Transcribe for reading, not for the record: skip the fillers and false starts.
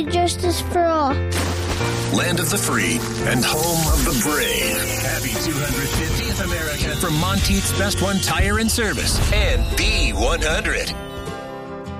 Justice for all. Land of the free and home of the brave. Happy 250th America from Monteith's Best One Tire and Service and B100.